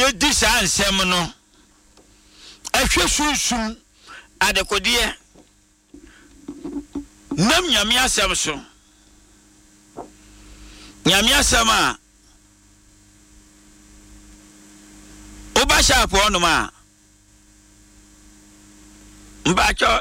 yedi sa nsem no ehwe sunsun adekode nam nyame asem so nyame asem a oba sha po no ma mba cho